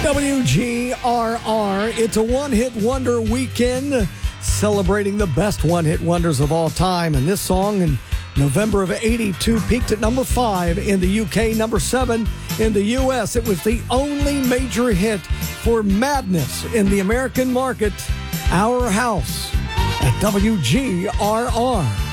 WGRR. It's a one-hit wonder weekend celebrating the best one-hit wonders of all time. And this song in November of 82 peaked at number 5 in the UK, number 7 in the US. It was the only major hit for Madness in the American market. Our House at WGRR.